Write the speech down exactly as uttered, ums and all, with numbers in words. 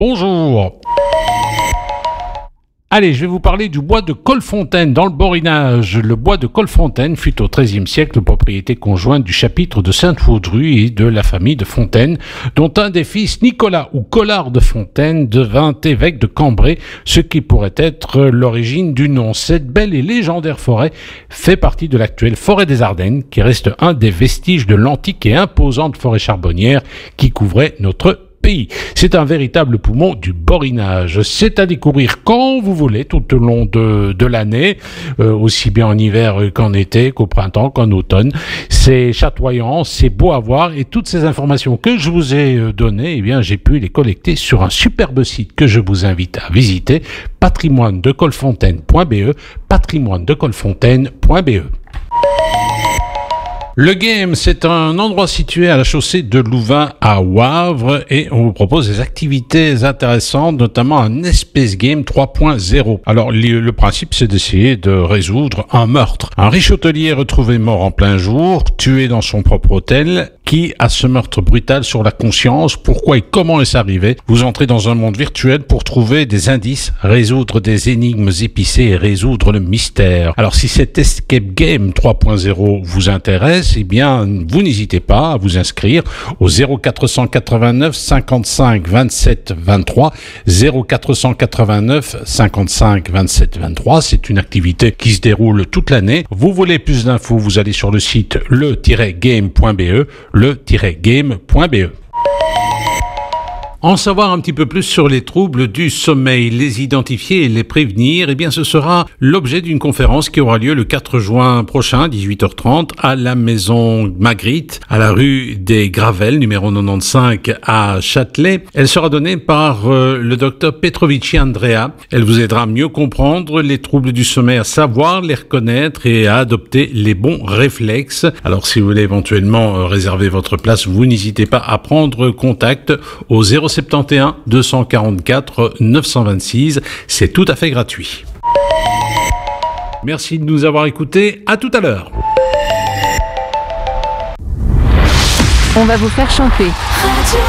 Bonjour. Allez, je vais vous parler du bois de Colfontaine dans le Borinage. Le bois de Colfontaine fut au treizième siècle propriété conjointe du chapitre de Sainte-Waudru et de la famille de Fontaine, dont un des fils, Nicolas ou Collard de Fontaine, devint évêque de Cambrai, ce qui pourrait être l'origine du nom. Cette belle et légendaire forêt fait partie de l'actuelle forêt des Ardennes, qui reste un des vestiges de l'antique et imposante forêt charbonnière qui couvrait notre pays. C'est un véritable poumon du Borinage. C'est à découvrir quand vous voulez, tout au long de, de l'année, euh, aussi bien en hiver qu'en été, qu'au printemps, qu'en automne. C'est chatoyant, c'est beau à voir, et toutes ces informations que je vous ai données, eh bien, j'ai pu les collecter sur un superbe site que je vous invite à visiter, patrimoine de colfontaine point b e, patrimoine de colfontaine point b e. Le Game, c'est un endroit situé à la chaussée de Louvain à Wavre et on vous propose des activités intéressantes, notamment un Space Game trois point zéro. Alors, le, le principe, c'est d'essayer de résoudre un meurtre. Un riche hôtelier retrouvé mort en plein jour, tué dans son propre hôtel. Qui a ce meurtre brutal sur la conscience? Pourquoi et comment est-ce arrivé? Vous entrez dans un monde virtuel pour trouver des indices, résoudre des énigmes épicées et résoudre le mystère. Alors, si cet Escape Game trois point zéro vous intéresse, eh bien, vous n'hésitez pas à vous inscrire au zéro quatre cent quatre-vingt-neuf cinquante-cinq vingt-sept vingt-trois, zéro quatre cent quatre-vingt-neuf cinquante-cinq vingt-sept vingt-trois. C'est une activité qui se déroule toute l'année. Vous voulez plus d'infos, vous allez sur le site le tiret game point b e, le tiret game point b e. En savoir un petit peu plus sur les troubles du sommeil, les identifier et les prévenir, eh bien ce sera l'objet d'une conférence qui aura lieu le quatre juin prochain, dix-huit heures trente, à la maison Magritte, à la rue des Gravelles, numéro quatre-vingt-quinze à Châtelet. Elle sera donnée par euh, le docteur Petrovici Andrea. Elle vous aidera à mieux comprendre les troubles du sommeil, à savoir les reconnaître et à adopter les bons réflexes. Alors si vous voulez éventuellement euh, réserver votre place, vous n'hésitez pas à prendre contact au zéro soixante et onze deux cent quarante-quatre neuf cent vingt-six, c'est tout à fait gratuit. Merci de nous avoir écoutés, à tout à l'heure. On va vous faire chanter. Radio